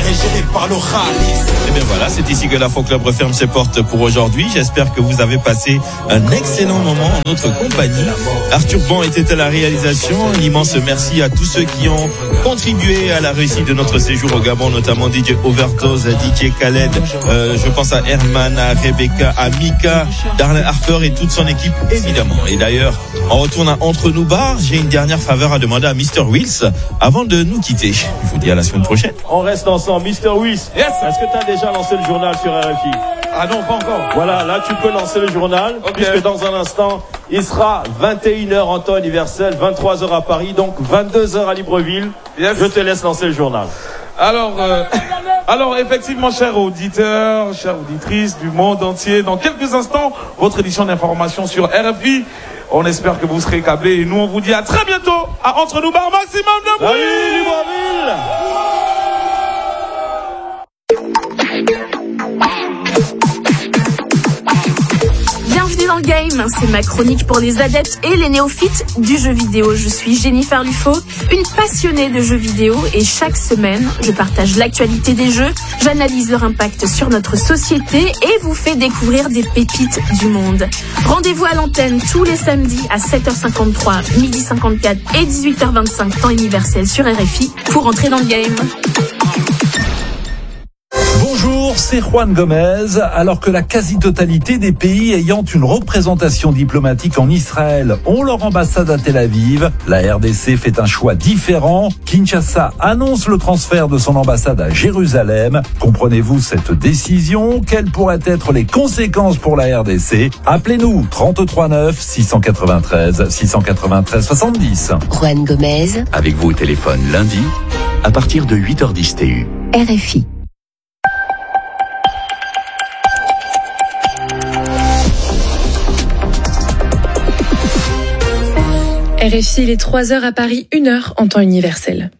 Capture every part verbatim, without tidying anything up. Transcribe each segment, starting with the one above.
est géré par le Khalis. Et bien voilà, c'est ici que l'Afro Club referme ses portes pour aujourd'hui. J'espère que vous avez passé un excellent moment en notre compagnie. Arthur Ban était à la réalisation. Un immense merci à tous ceux qui ont contribué à la réussite de notre séjour au Gabon, notamment D J Overdose, D J Khaled, euh, je pense à Herman, à Rebecca, à Mika, Darlene Harper et toute son équipe, évidemment. Et d'ailleurs, on retourne à Entre nous Bar. J'ai une dernière faveur à demander à mister Wills avant de nous quitter. Je vous dis à la semaine prochaine. On reste ensemble. mister Wills, yes. Est-ce que tu as déjà lancé le journal sur R F I? Ah non, pas encore. Voilà, là tu peux lancer le journal, okay. Puisque dans un instant, il sera vingt et une heures en temps universel, vingt-trois heures à Paris, donc vingt-deux heures à Libreville. Yes. Je te laisse lancer le journal. Alors, euh, alors effectivement, chers auditeurs, chères auditrices du monde entier, dans quelques instants, votre édition d'information sur R F I. On espère que vous serez câblés et nous on vous dit à très bientôt à Entre nous Bar, maximum de bruit. Salut Libreville. Bienvenue dans le game, c'est ma chronique pour les adeptes et les néophytes du jeu vidéo. Je suis Jennifer Lufo, une passionnée de jeux vidéo et chaque semaine, je partage l'actualité des jeux, j'analyse leur impact sur notre société et vous fais découvrir des pépites du monde. Rendez-vous à l'antenne tous les samedis à sept heures cinquante-trois, midi cinquante-quatre et dix-huit heures vingt-cinq temps universel sur R F I pour entrer dans le game. Bonjour, c'est Juan Gomez. Alors que la quasi-totalité des pays ayant une représentation diplomatique en Israël ont leur ambassade à Tel Aviv, la R D C fait un choix différent. Kinshasa annonce le transfert de son ambassade à Jérusalem. Comprenez-vous cette décision? Quelles pourraient être les conséquences pour la R D C? Appelez-nous trente-trois neuf six cent quatre-vingt-treize six cent quatre-vingt-treize soixante-dix. Juan Gomez. Avec vous au téléphone lundi à partir de huit heures dix T U. R F I. R F I, il est trois heures à Paris, une heure en temps universel.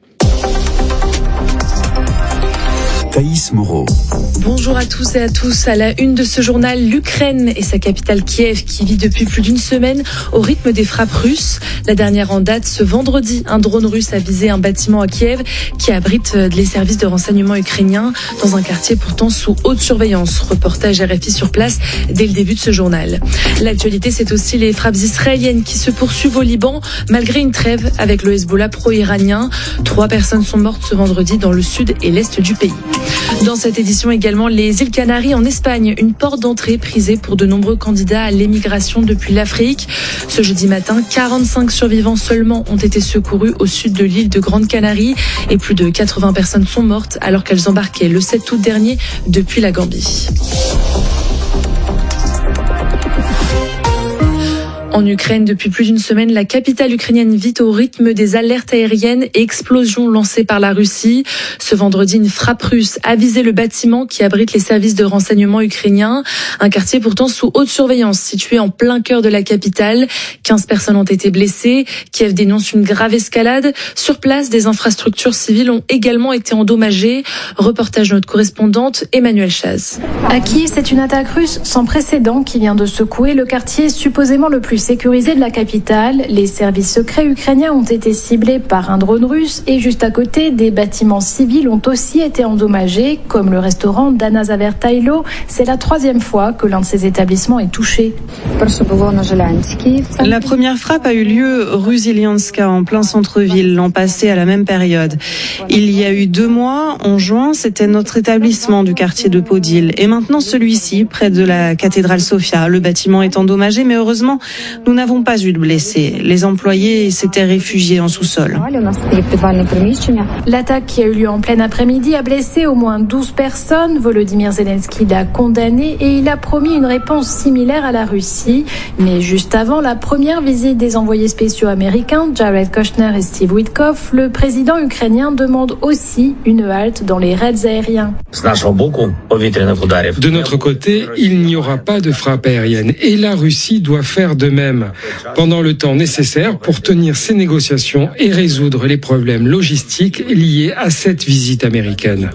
Thaïs Moreau. Bonjour à tous et à tous. À la une de ce journal, l'Ukraine et sa capitale Kiev qui vit depuis plus d'une semaine au rythme des frappes russes. La dernière en date, ce vendredi, un drone russe a visé un bâtiment à Kiev qui abrite les services de renseignement ukrainiens dans un quartier pourtant sous haute surveillance. Reportage R F I sur place dès le début de ce journal. L'actualité, c'est aussi les frappes israéliennes qui se poursuivent au Liban malgré une trêve avec le Hezbollah pro-iranien. Trois personnes sont mortes ce vendredi dans le sud et l'est du pays. Dans cette édition également, les îles Canaries en Espagne, une porte d'entrée prisée pour de nombreux candidats à l'émigration depuis l'Afrique. Ce jeudi matin, quarante-cinq survivants seulement ont été secourus au sud de l'île de Grande Canarie et plus de quatre-vingts personnes sont mortes alors qu'elles embarquaient le sept août dernier depuis la Gambie. En Ukraine, depuis plus d'une semaine, la capitale ukrainienne vit au rythme des alertes aériennes et explosions lancées par la Russie. Ce vendredi, une frappe russe a visé le bâtiment qui abrite les services de renseignement ukrainiens. Un quartier pourtant sous haute surveillance, situé en plein cœur de la capitale. quinze personnes ont été blessées. Kiev dénonce une grave escalade. Sur place, des infrastructures civiles ont également été endommagées. Reportage de notre correspondante Emmanuelle Chaz. À Kiev, c'est une attaque russe sans précédent qui vient de secouer le quartier supposément le plus sécurisé de la capitale. Les services secrets ukrainiens ont été ciblés par un drone russe et juste à côté, des bâtiments civils ont aussi été endommagés, comme le restaurant Dana Zavertailo. C'est la troisième fois que l'un de ces établissements est touché. La première frappe a eu lieu rue Zilianska, en plein centre-ville, l'an passé à la même période. Il y a eu deux mois, en juin, c'était notre établissement du quartier de Podil. Et maintenant celui-ci, près de la cathédrale Sofia. Le bâtiment est endommagé, mais heureusement, nous n'avons pas eu de blessés. Les employés s'étaient réfugiés en sous-sol. L'attaque qui a eu lieu en plein après-midi a blessé au moins douze personnes. Volodymyr Zelensky l'a condamné et il a promis une réponse similaire à la Russie. Mais juste avant la première visite des envoyés spéciaux américains, Jared Kushner et Steve Witkoff, le président ukrainien demande aussi une halte dans les raids aériens. De notre côté, il n'y aura pas de frappe aérienne et la Russie doit faire de même. elle-même pendant le temps nécessaire pour tenir ces négociations et résoudre les problèmes logistiques liés à cette visite américaine.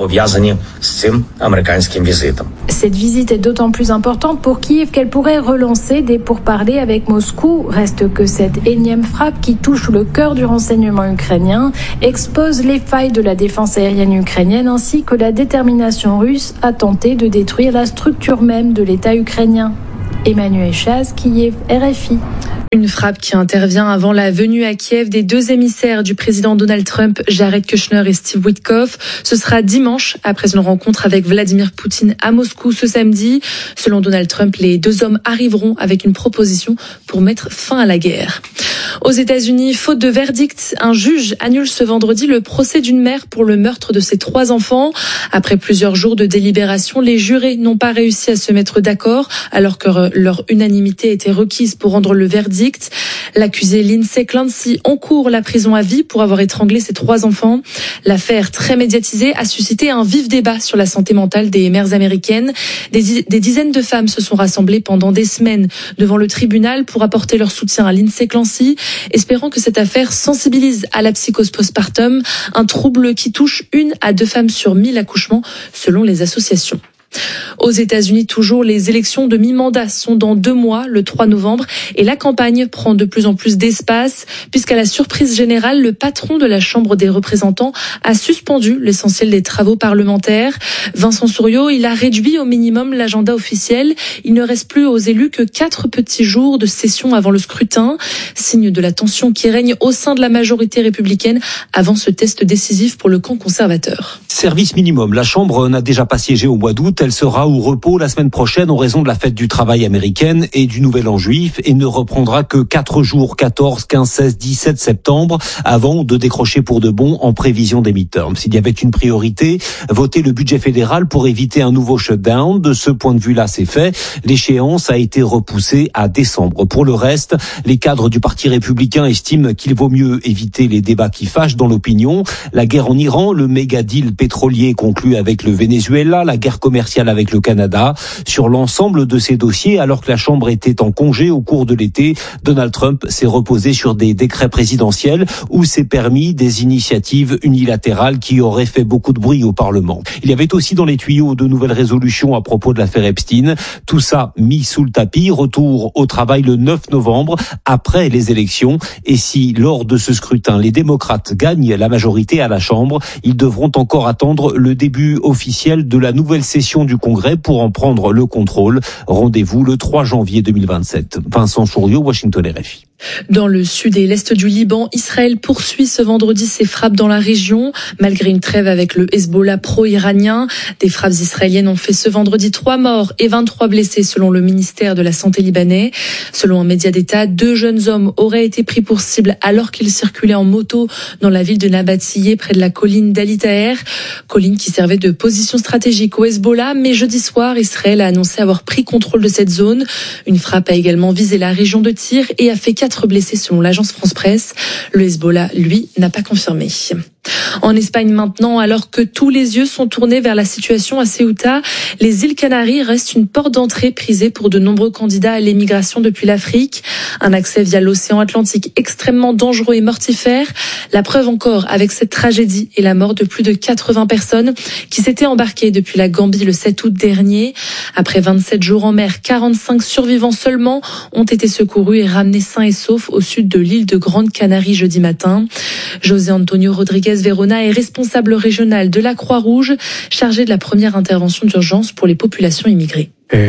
Cette visite est d'autant plus importante pour Kiev qu'elle pourrait relancer des pourparlers avec Moscou. Reste que cette énième frappe qui touche le cœur du renseignement ukrainien expose les failles de la défense aérienne ukrainienne ainsi que la détermination russe à tenter de détruire la structure même de l'État ukrainien. Emmanuel Chaz, Kiev, R F I. Une frappe qui intervient avant la venue à Kiev des deux émissaires du président Donald Trump, Jared Kushner et Steve Witkoff. Ce sera dimanche, après une rencontre avec Vladimir Poutine à Moscou ce samedi. Selon Donald Trump, les deux hommes arriveront avec une proposition pour mettre fin à la guerre. Aux États-Unis, faute de verdict, un juge annule ce vendredi le procès d'une mère pour le meurtre de ses trois enfants. Après plusieurs jours de délibération, les jurés n'ont pas réussi à se mettre d'accord alors que leur unanimité était requise pour rendre le verdict. L'accusée Lindsay Clancy encourt la prison à vie pour avoir étranglé ses trois enfants. L'affaire très médiatisée a suscité un vif débat sur la santé mentale des mères américaines. Des, des dizaines de femmes se sont rassemblées pendant des semaines devant le tribunal pour apporter leur soutien à Lindsay Clancy, espérant que cette affaire sensibilise à la psychose postpartum, un trouble qui touche une à deux femmes sur mille accouchements selon les associations. Aux États-Unis, toujours, les élections de mi-mandat sont dans deux mois, le trois novembre, et la campagne prend de plus en plus d'espace, puisqu'à la surprise générale, le patron de la Chambre des représentants a suspendu l'essentiel des travaux parlementaires. Vincent Souriau, il a réduit au minimum l'agenda officiel. Il ne reste plus aux élus que quatre petits jours de session avant le scrutin, signe de la tension qui règne au sein de la majorité républicaine avant ce test décisif pour le camp conservateur. Service minimum. La Chambre n'a déjà pas siégé au mois d'août. Elle sera au repos la semaine prochaine en raison de la fête du travail américaine et du Nouvel An juif et ne reprendra que quatre jours, quatorze, quinze, seize, dix-sept septembre, avant de décrocher pour de bon en prévision des midterms. S'il y avait une priorité, voter le budget fédéral pour éviter un nouveau shutdown. De ce point de vue-là, c'est fait. L'échéance a été repoussée à décembre. Pour le reste, les cadres du Parti républicain estiment qu'il vaut mieux éviter les débats qui fâchent dans l'opinion. La guerre en Iran, le méga deal pétrolier conclu avec le Venezuela, la guerre commerciale avec le Canada. Sur l'ensemble de ces dossiers, alors que la Chambre était en congé au cours de l'été, Donald Trump s'est reposé sur des décrets présidentiels où s'est permis des initiatives unilatérales qui auraient fait beaucoup de bruit au Parlement. Il y avait aussi dans les tuyaux de nouvelles résolutions à propos de l'affaire Epstein. Tout ça mis sous le tapis. Retour au travail le neuf novembre, après les élections. Et si, lors de ce scrutin, les démocrates gagnent la majorité à la Chambre, ils devront encore attendre le début officiel de la nouvelle session du Congrès pour en prendre le contrôle. Rendez-vous le trois janvier deux mille vingt-sept. Vincent Souriau, Washington R F I. Dans le sud et l'est du Liban, Israël poursuit ce vendredi ses frappes dans la région. Malgré une trêve avec le Hezbollah pro-iranien, des frappes israéliennes ont fait ce vendredi trois morts et vingt-trois blessés selon le ministère de la Santé libanais. Selon un média d'État, deux jeunes hommes auraient été pris pour cible alors qu'ils circulaient en moto dans la ville de Nabatiyeh près de la colline d'Ali Taher, colline qui servait de position stratégique au Hezbollah. Mais jeudi soir, Israël a annoncé avoir pris contrôle de cette zone. Une frappe a également visé la région de Tyr et a fait quatre blessés selon l'agence France-Presse. Le Hezbollah, lui, n'a pas confirmé. En Espagne maintenant, alors que tous les yeux sont tournés vers la situation à Ceuta, les îles Canaries restent une porte d'entrée prisée pour de nombreux candidats à l'émigration depuis l'Afrique. Un accès via l'océan Atlantique extrêmement dangereux et mortifère. La preuve encore avec cette tragédie et la mort de plus de quatre-vingts personnes qui s'étaient embarquées depuis la Gambie le sept août dernier. Après vingt-sept jours en mer, quarante-cinq survivants seulement ont été secourus et ramenés sains et saufs au sud de l'île de Grande Canarie jeudi matin. José Antonio Rodriguez Verona est responsable régional de la Croix-Rouge, chargé de la première intervention d'urgence pour les populations immigrées.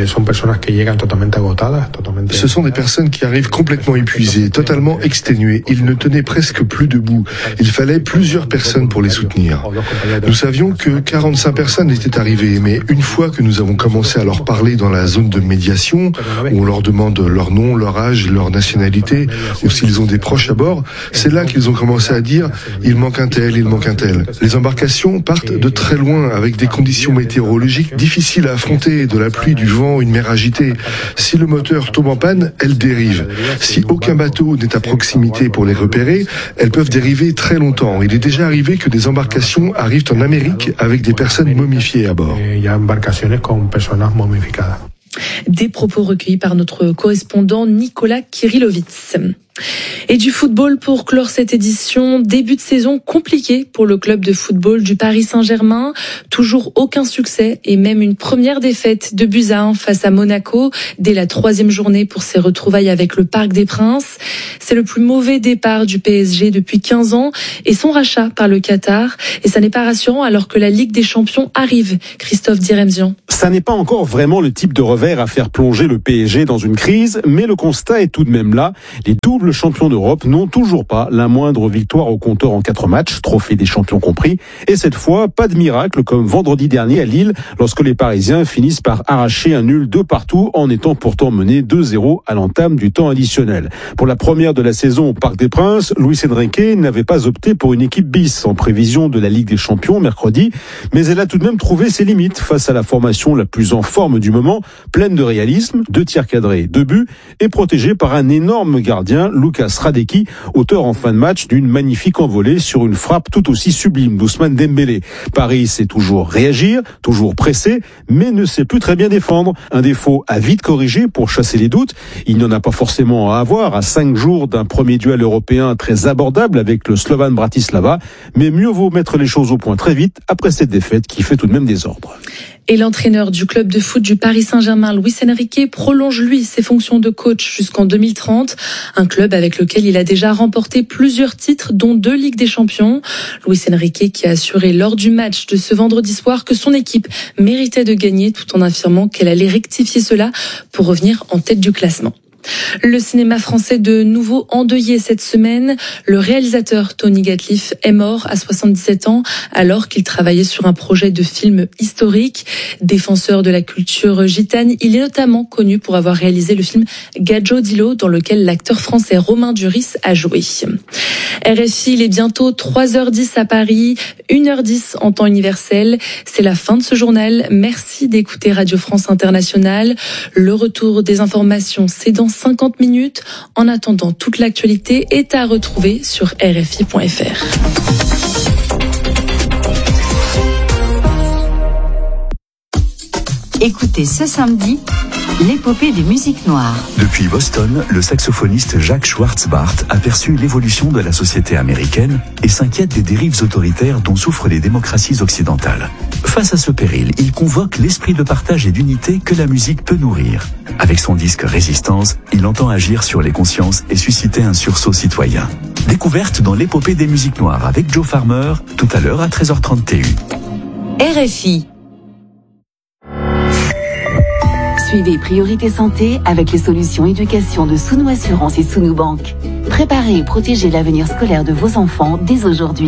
Ce sont des personnes qui arrivent complètement épuisées, totalement exténuées. Ils ne tenaient presque plus debout. Il fallait plusieurs personnes pour les soutenir. Nous savions que quarante-cinq personnes étaient arrivées, mais une fois que nous avons commencé à leur parler dans la zone de médiation, où on leur demande leur nom, leur âge, leur nationalité, ou s'ils ont des proches à bord, c'est là qu'ils ont commencé à dire « il manque un tel, il manque un tel ». Les embarcations partent de très loin, avec des conditions météorologiques difficiles à affronter, de la pluie, du vent, une mer agitée. Si le moteur tombe en panne, elles dérivent. Si aucun bateau n'est à proximité pour les repérer, elles peuvent dériver très longtemps. Il est déjà arrivé que des embarcations arrivent en Amérique avec des personnes momifiées à bord. Des propos recueillis par notre correspondant Nicolas Kirilovitz. Et du football pour clore cette édition. Début de saison compliqué pour le club de football du Paris Saint-Germain. Toujours aucun succès et même une première défaite de buts à un face à Monaco dès la troisième journée pour ses retrouvailles avec le Parc des Princes. C'est le plus mauvais départ du P S G depuis quinze ans et son rachat par le Qatar. Et ça n'est pas rassurant alors que la Ligue des Champions arrive. Christophe Diremzian. Ça n'est pas encore vraiment le type de revers à faire plonger le P S G dans une crise, mais le constat est tout de même là. Les doubles champions d'Europe n'ont toujours pas la moindre victoire au compteur en quatre matchs, trophée des champions compris. Et cette fois, pas de miracle comme vendredi dernier à Lille, lorsque les Parisiens finissent par arracher un nul de partout en étant pourtant menés deux zéro à l'entame du temps additionnel. Pour la première de la saison au Parc des Princes, Luis Enrique n'avait pas opté pour une équipe bis en prévision de la Ligue des Champions mercredi, mais elle a tout de même trouvé ses limites face à la formation la plus en forme du moment, pleine de réalisme, deux tirs cadrés, deux buts, et protégée par un énorme gardien, Lucas Radecki, auteur en fin de match d'une magnifique envolée sur une frappe tout aussi sublime d'Ousmane Dembélé. Paris sait toujours réagir, toujours presser, mais ne sait plus très bien défendre. Un défaut à vite corriger pour chasser les doutes. Il n'y en a pas forcément à avoir à cinq jours d'un premier duel européen très abordable avec le Slovan Bratislava, mais mieux vaut mettre les choses au point très vite après cette défaite qui fait tout de même désordre. Et l'entraîneur du club de foot du Paris Saint-Germain, Luis Enrique, prolonge lui ses fonctions de coach jusqu'en deux mille trente. Un club avec lequel il a déjà remporté plusieurs titres, dont deux Ligues des Champions. Luis Enrique qui a assuré lors du match de ce vendredi soir que son équipe méritait de gagner tout en affirmant qu'elle allait rectifier cela pour revenir en tête du classement. Le cinéma français de nouveau endeuillé cette semaine. Le réalisateur Tony Gatliff est mort à soixante-dix-sept ans alors qu'il travaillait sur un projet de film historique. Défenseur de la culture gitane, il est notamment connu pour avoir réalisé le film Gadjo Dilo dans lequel l'acteur français Romain Duris a joué. R F I, il est bientôt trois heures dix à Paris, une heure dix en temps universel. C'est la fin de ce journal. Merci d'écouter Radio France Internationale. Le retour des informations, c'est dans cinquante minutes. En attendant, toute l'actualité est à retrouver sur R F I point F R. Écoutez ce samedi l'épopée des musiques noires. Depuis Boston, le saxophoniste Jacques Schwartzbart a perçu l'évolution de la société américaine et s'inquiète des dérives autoritaires dont souffrent les démocraties occidentales. Face à ce péril, il convoque l'esprit de partage et d'unité que la musique peut nourrir. Avec son disque Résistance, il entend agir sur les consciences et susciter un sursaut citoyen. Découverte dans l'épopée des musiques noires avec Joe Farmer, tout à l'heure à treize heures trente T U. R F I. Suivez Priorité Santé avec les solutions éducation de Sounou Assurance et Sounou Banque. Préparez et protégez l'avenir scolaire de vos enfants dès aujourd'hui.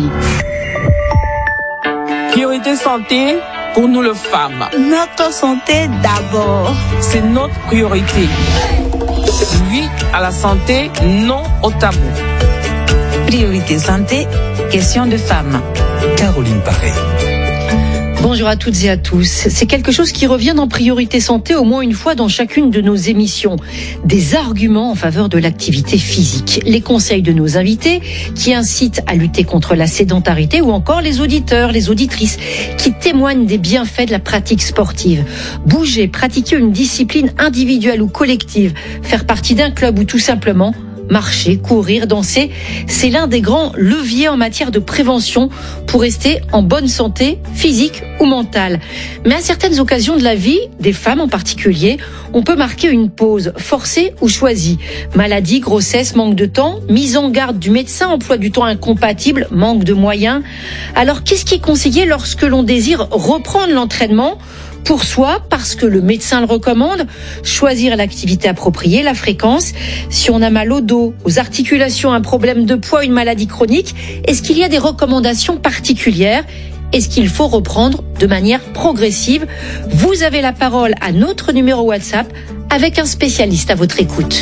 Priorité Santé pour nous les femmes. Notre santé d'abord. C'est notre priorité. Oui à la santé, non au tabou. Priorité Santé, question de femmes. Caroline Paré. Bonjour à toutes et à tous. C'est quelque chose qui revient dans Priorité Santé au moins une fois dans chacune de nos émissions. Des arguments en faveur de l'activité physique. Les conseils de nos invités qui incitent à lutter contre la sédentarité ou encore les auditeurs, les auditrices qui témoignent des bienfaits de la pratique sportive. Bouger, pratiquer une discipline individuelle ou collective, faire partie d'un club ou tout simplement marcher, courir, danser, c'est l'un des grands leviers en matière de prévention pour rester en bonne santé physique ou mentale. Mais à certaines occasions de la vie, des femmes en particulier, on peut marquer une pause, forcée ou choisie. Maladie, grossesse, manque de temps, mise en garde du médecin, emploi du temps incompatible, manque de moyens. Alors qu'est-ce qui est conseillé lorsque l'on désire reprendre l'entraînement ? Pour soi, parce que le médecin le recommande, choisir l'activité appropriée, la fréquence. Si on a mal au dos, aux articulations, un problème de poids, une maladie chronique, est-ce qu'il y a des recommandations particulières ? Est-ce qu'il faut reprendre de manière progressive ? Vous avez la parole à notre numéro WhatsApp avec un spécialiste à votre écoute.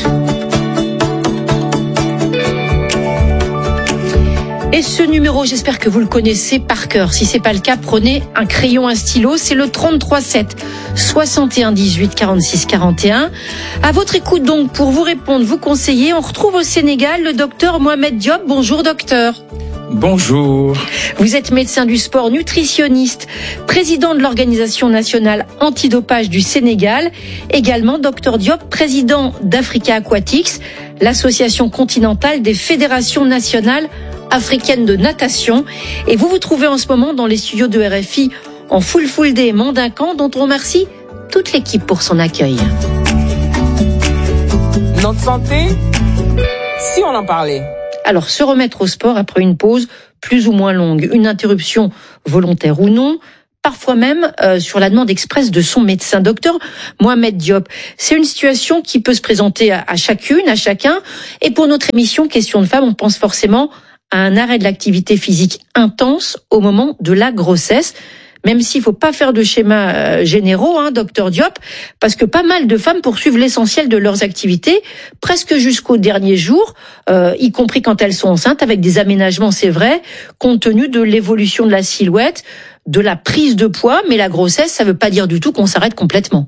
Et ce numéro, j'espère que vous le connaissez par cœur. Si c'est pas le cas, prenez un crayon, un stylo. C'est le trente-trois sept soixante et un dix-huit quarante-six quarante et un. À votre écoute donc, pour vous répondre, vous conseiller. On retrouve au Sénégal le docteur Mohamed Diop. Bonjour docteur. Bonjour. Vous êtes médecin du sport, nutritionniste, président de l'Organisation nationale antidopage du Sénégal, également docteur Diop, président d'Africa Aquatics, l'association continentale des fédérations nationales africaines de natation. Et vous vous trouvez en ce moment dans les studios de R F I en full full day Mandincan, dont on remercie toute l'équipe pour son accueil. Notre santé, si on en parlait. Alors, se remettre au sport après une pause plus ou moins longue, une interruption volontaire ou non, parfois même euh, sur la demande expresse de son médecin. Docteur Mohamed Diop, c'est une situation qui peut se présenter à, à chacune, à chacun. Et pour notre émission Question de femmes, on pense forcément à un arrêt de l'activité physique intense au moment de la grossesse. Même s'il faut pas faire de schémas euh, généraux, hein, docteur Diop, parce que pas mal de femmes poursuivent l'essentiel de leurs activités, presque jusqu'au dernier jour, euh, y compris quand elles sont enceintes, avec des aménagements, c'est vrai, compte tenu de l'évolution de la silhouette, de la prise de poids, mais la grossesse, ça veut pas dire du tout qu'on s'arrête complètement.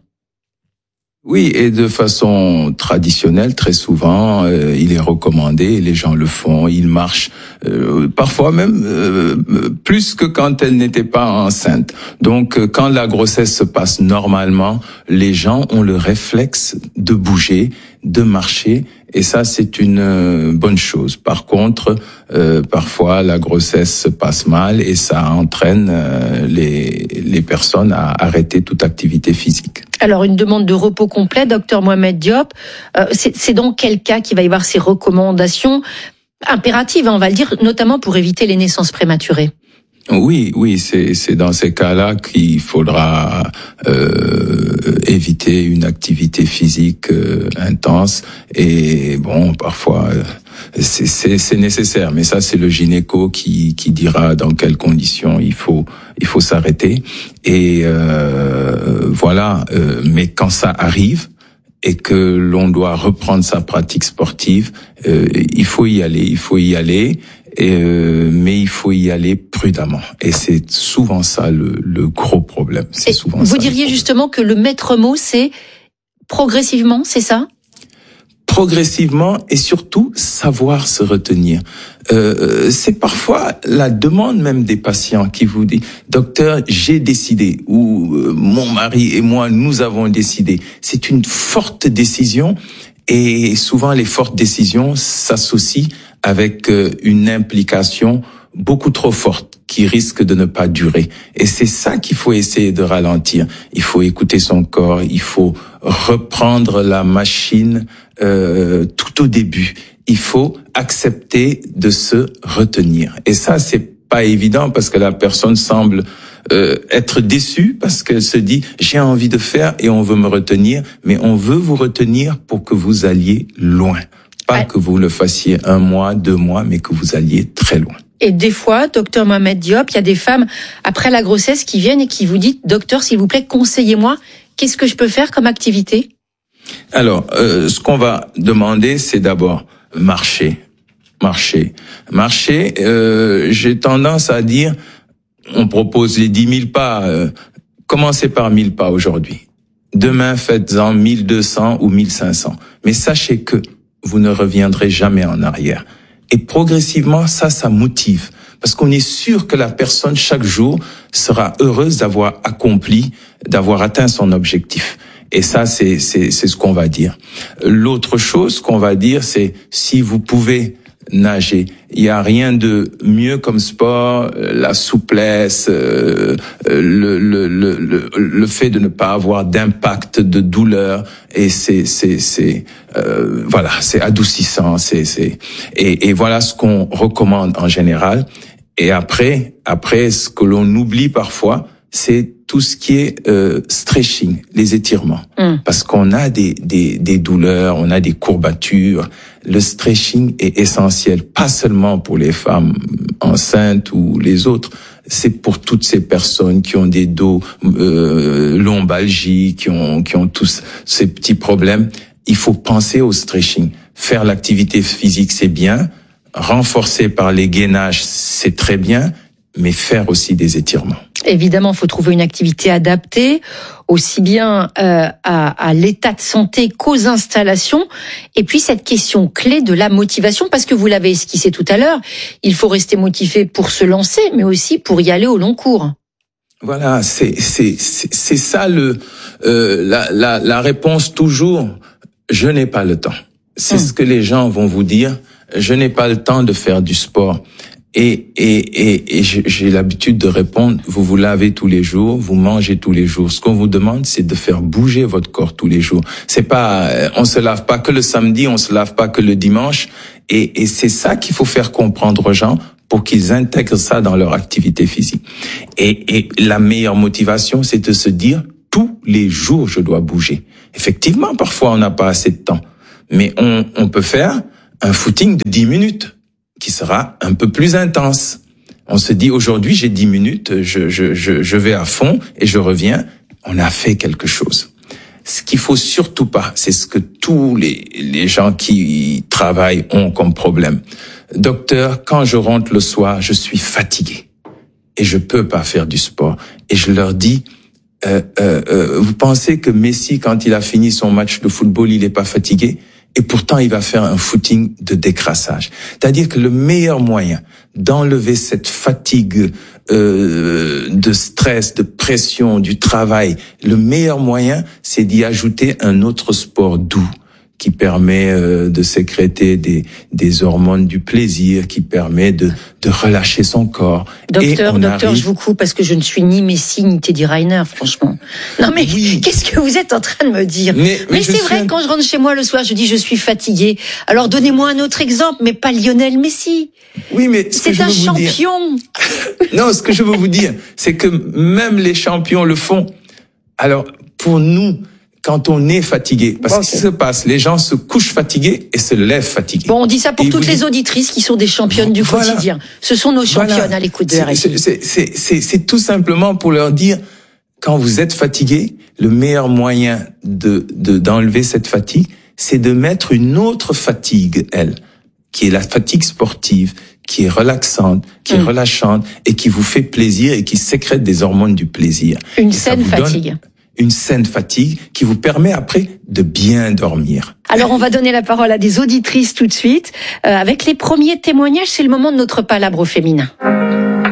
Oui, et de façon traditionnelle, très souvent, euh, il est recommandé, les gens le font, ils marchent, euh, parfois même euh, plus que quand elle n'était pas enceinte. Donc, euh, quand la grossesse se passe normalement, les gens ont le réflexe de bouger, de marcher, et ça, c'est une euh, bonne chose. Par contre, euh, parfois, la grossesse se passe mal et ça entraîne euh, les, les personnes à arrêter toute activité physique. Alors, une demande de repos complet, docteur Mohamed Diop, euh, c'est, c'est dans quel cas qu'il va y avoir ces recommandations impératives, hein, on va le dire, notamment pour éviter les naissances prématurées? Oui, oui, c'est c'est dans ces cas-là qu'il faudra euh, éviter une activité physique euh, intense. Et bon, parfois c'est c'est c'est nécessaire, mais ça c'est le gynéco qui qui dira dans quelles conditions il faut il faut s'arrêter. Et euh, voilà. Euh, mais quand ça arrive et que l'on doit reprendre sa pratique sportive, euh, il faut y aller, il faut y aller. Et euh, mais il faut y aller prudemment. Et c'est souvent ça le, le gros problème. C'est souvent vous ça. Vous diriez justement que le maître mot, c'est progressivement, c'est ça? Progressivement et surtout savoir se retenir. Euh, c'est parfois la demande même des patients qui vous dit « Docteur, j'ai décidé » ou euh, « Mon mari et moi, nous avons décidé ». C'est une forte décision et souvent les fortes décisions s'associent avec une implication beaucoup trop forte qui risque de ne pas durer. Et c'est ça qu'il faut essayer de ralentir. Il faut écouter son corps, il faut reprendre la machine euh, tout au début. Il faut accepter de se retenir. Et ça, c'est pas évident parce que la personne semble euh, être déçue parce qu'elle se dit « j'ai envie de faire et on veut me retenir », mais on veut vous retenir pour que vous alliez loin. Pas que vous le fassiez un mois, deux mois, mais que vous alliez très loin. Et des fois, docteur Mohamed Diop, il y a des femmes, après la grossesse, qui viennent et qui vous disent « Docteur, s'il vous plaît, conseillez-moi, qu'est-ce que je peux faire comme activité ?» Alors, euh, ce qu'on va demander, c'est d'abord marcher. Marcher. Marcher, euh, j'ai tendance à dire, on propose les dix mille pas, euh, commencez par mille pas aujourd'hui. Demain, faites-en mille deux cents ou mille cinq cents. Mais sachez que vous ne reviendrez jamais en arrière. Et progressivement, ça, ça motive. Parce qu'on est sûr que la personne, chaque jour, sera heureuse d'avoir accompli, d'avoir atteint son objectif. Et ça, c'est, c'est, c'est ce qu'on va dire. L'autre chose qu'on va dire, c'est si vous pouvez nager. Il n'y a rien de mieux comme sport, la souplesse, euh, le, le, le, le, le fait de ne pas avoir d'impact, de douleur, et c'est, c'est, c'est, euh, voilà, c'est adoucissant, c'est, c'est, et, et voilà ce qu'on recommande en général. Et après, après, ce que l'on oublie parfois, c'est tout ce qui est euh, stretching, les étirements, mmh. parce qu'on a des, des, des douleurs, on a des courbatures. Le stretching est essentiel, pas seulement pour les femmes enceintes ou les autres, c'est pour toutes ces personnes qui ont des dos euh, lombalgie, qui ont qui ont tous ces petits problèmes. Il faut penser au stretching. Faire l'activité physique, c'est bien. Renforcer par les gainages, c'est très bien. mais faire aussi des étirements. Évidemment, il faut trouver une activité adaptée, aussi bien euh, à, à l'état de santé qu'aux installations. Et puis cette question clé de la motivation, parce que vous l'avez esquissé tout à l'heure, il faut rester motivé pour se lancer, mais aussi pour y aller au long cours. Voilà, c'est c'est c'est, c'est ça le euh, la, la la réponse toujours. Je n'ai pas le temps. C'est hum. ce que les gens vont vous dire. Je n'ai pas le temps de faire du sport. Et, et, et, et j'ai l'habitude de répondre, vous vous lavez tous les jours, vous mangez tous les jours. Ce qu'on vous demande, c'est de faire bouger votre corps tous les jours. C'est pas, on se lave pas que le samedi, on se lave pas que le dimanche. Et, et c'est ça qu'il faut faire comprendre aux gens pour qu'ils intègrent ça dans leur activité physique. Et, et la meilleure motivation, c'est de se dire, tous les jours, je dois bouger. Effectivement, parfois, on n'a pas assez de temps. Mais on, on peut faire un footing de dix minutes. Qui sera un peu plus intense. On se dit aujourd'hui j'ai dix minutes, je, je, je, je vais à fond et je reviens. On a fait quelque chose. Ce qu'il faut surtout pas, c'est ce que tous les, les gens qui travaillent ont comme problème. Docteur, quand je rentre le soir, je suis fatigué et je peux pas faire du sport. Et je leur dis, euh, euh, euh, vous pensez que Messi, quand il a fini son match de football, il est pas fatigué? Et pourtant, il va faire un footing de décrassage. C'est-à-dire que le meilleur moyen d'enlever cette fatigue euh, de stress, de pression, du travail, le meilleur moyen, c'est d'y ajouter un autre sport doux qui permet euh, de sécréter des, des hormones du plaisir, qui permet de, de relâcher son corps. Docteur, Et docteur, arrive... je vous coupe parce que je ne suis ni Messi ni Teddy Riner, franchement. Non mais oui. Qu'est-ce que vous êtes en train de me dire? Mais, mais, mais c'est vrai, un... quand je rentre chez moi le soir, je dis je suis fatigué. Alors donnez-moi un autre exemple, mais pas Lionel Messi. Oui, mais ce c'est que un je veux champion. Vous dire... non, ce que je veux vous dire, c'est que même les champions le font. Alors pour nous, quand on est fatigué, parce okay. que ce qui se passe, les gens se couchent fatigués et se lèvent fatigués. Bon, on dit ça pour et toutes les dites... auditrices qui sont des championnes du voilà. quotidien. Ce sont nos championnes voilà. à l'écoute de R F I. C'est, c'est, c'est, c'est tout simplement pour leur dire, quand vous êtes fatigué, le meilleur moyen de, de, d'enlever cette fatigue, c'est de mettre une autre fatigue, elle, qui est la fatigue sportive, qui est relaxante, qui mmh. est relâchante et qui vous fait plaisir et qui sécrète des hormones du plaisir. Une saine fatigue. Une saine fatigue qui vous permet après de bien dormir. Alors on va donner la parole à des auditrices tout de suite. Euh, avec les premiers témoignages, c'est le moment de notre palabre féminin.